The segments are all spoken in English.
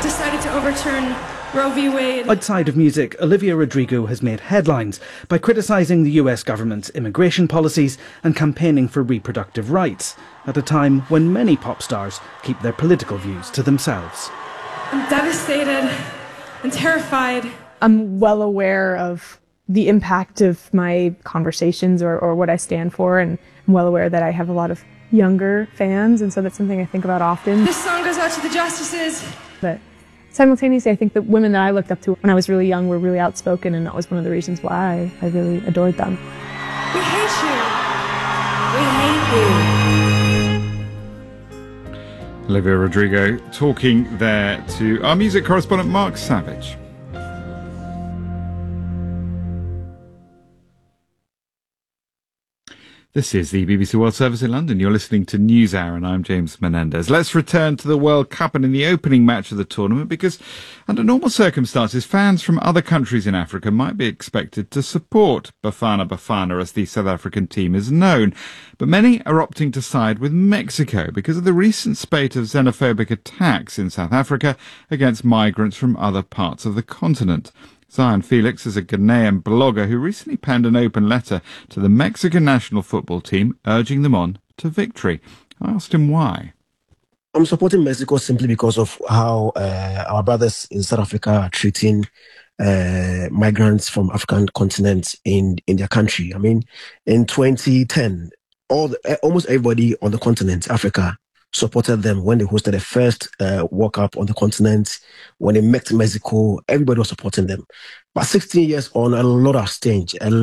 decided to overturn Roe v. Wade. Outside of music, Olivia Rodrigo has made headlines by criticising the US government's immigration policies and campaigning for reproductive rights, at a time when many pop stars keep their political views to themselves. I'm devastated and terrified. I'm well aware of the impact of my conversations or what I stand for, and I'm well aware that I have a lot of younger fans, and so that's something I think about often. This song goes out to the justices. But simultaneously, I think the women that I looked up to when I was really young were really outspoken, and that was one of the reasons why I really adored them. We hate you. We hate you. Olivia Rodrigo talking there to our music correspondent Mark Savage. This is the BBC World Service in London. You're listening to NewsHour and I'm James Menendez. Let's return to the World Cup and in the opening match of the tournament, because under normal circumstances, fans from other countries in Africa might be expected to support Bafana Bafana, as the South African team is known. But many are opting to side with Mexico because of the recent spate of xenophobic attacks in South Africa against migrants from other parts of the continent. Zion Felix is a Ghanaian blogger who recently penned an open letter to the Mexican national football team urging them on to victory. I asked him why. I'm supporting Mexico simply because of how our brothers in South Africa are treating migrants from African continent in their country. I mean, in 2010, almost everybody on the continent, Africa, supported them when they hosted the first World Cup on the continent. When they met Mexico, everybody was supporting them. But 16 years on, a lot has changed. On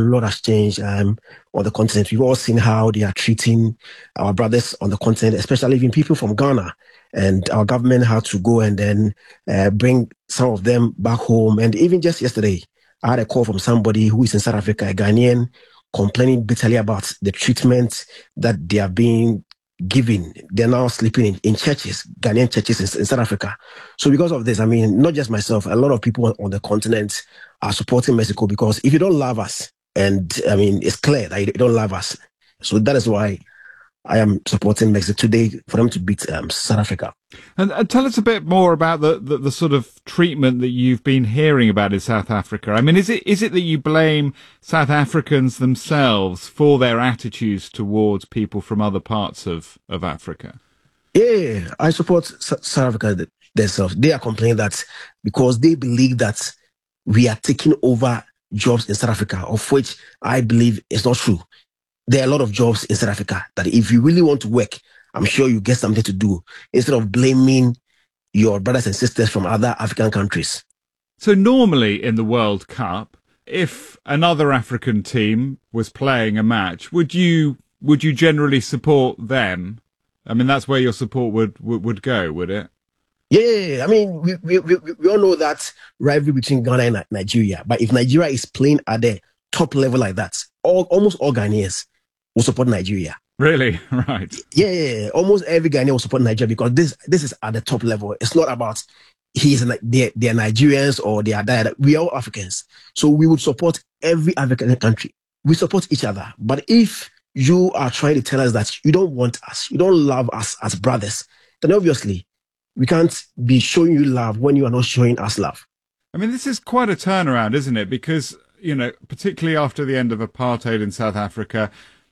the continent. We've all seen how they are treating our brothers on the continent, especially even people from Ghana. And our government had to go and then bring some of them back home. And even just yesterday, I had a call from somebody who is in South Africa, a Ghanaian, complaining bitterly about the treatment that they are being given. They're now sleeping in churches, Ghanaian churches in South Africa. So because of this, I mean, not just myself, a lot of people on the continent are supporting Mexico, because if you don't love us, and I mean, it's clear that you don't love us. So that is why I am supporting Mexico today for them to beat South Africa. And tell us a bit more about the sort of treatment that you've been hearing about in South Africa. I mean, is it that you blame South Africans themselves for their attitudes towards people from other parts of Africa? Yeah, I support South Africa themselves. They are complaining that because they believe that we are taking over jobs in South Africa, of which I believe is not true. There are a lot of jobs in South Africa that if you really want to work, I'm sure you get something to do, instead of blaming your brothers and sisters from other African countries. So normally in the World Cup, if another African team was playing a match, would you generally support them? I mean, that's where your support would go, would it? Yeah, I mean, we all know that rivalry between Ghana and Nigeria. But if Nigeria is playing at the top level like that, almost all Ghanaians will support Nigeria. Really? Right. Yeah. Almost every Ghanaian will support Nigeria, because this is at the top level. It's not about they're Nigerians or they are that. We are all Africans. So we would support every African country. We support each other. But if you are trying to tell us that you don't want us, you don't love us as brothers, then obviously we can't be showing you love when you are not showing us love. I mean, this is quite a turnaround, isn't it? Because, you know, particularly after the end of apartheid in South Africa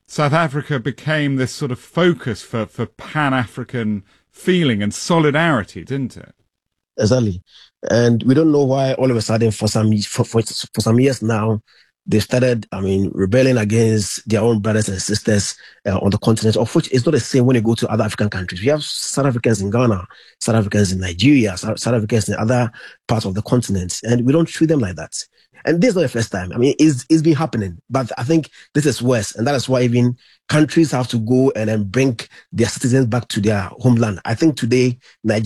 became this sort of focus for Pan-African feeling and solidarity, didn't it? Exactly. And we don't know why all of a sudden for some years now, they started, rebelling against their own brothers and sisters on the continent, of which is not the same when you go to other African countries. We have South Africans in Ghana, South Africans in Nigeria, South Africans in other parts of the continent, and we don't treat them like that. And this is not the first time. I mean, it's been happening, but I think this is worse. And that is why even countries have to go and then bring their citizens back to their homeland. I think today, Nigeria